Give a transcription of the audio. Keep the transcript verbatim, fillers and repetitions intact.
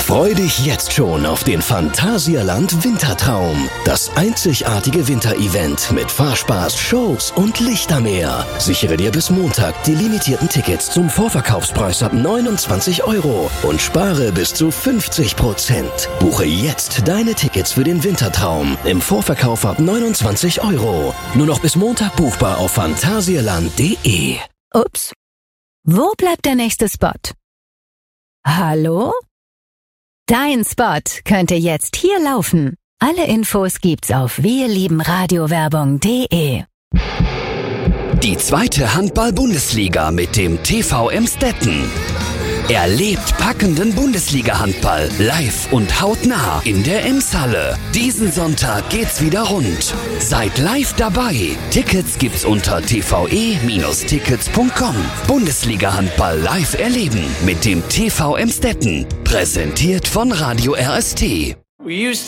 Freu dich jetzt schon auf den Phantasialand Wintertraum. Das einzigartige Winterevent mit Fahrspaß, Shows und Lichtermeer. Sichere dir bis Montag die limitierten Tickets zum Vorverkaufspreis ab neunundzwanzig Euro und spare bis zu fünfzig Prozent. Buche jetzt deine Tickets für den Wintertraum im Vorverkauf ab neunundzwanzig Euro. Nur noch bis Montag buchbar auf phantasialand punkt de. Ups. Wo bleibt der nächste Spot? Hallo? Dein Spot könnte jetzt hier laufen. Alle Infos gibt's auf wirliebenradiowerbung punkt de. Die zweite Handball-Bundesliga mit dem T V Emstetten. Erlebt packenden Bundesliga-Handball live und hautnah in der Emshalle. Diesen Sonntag geht's wieder rund. Seid live dabei. Tickets gibt's unter t v e Tickets punkt com. Bundesliga-Handball live erleben mit dem T V Emstetten. Präsentiert von Radio R S T. We used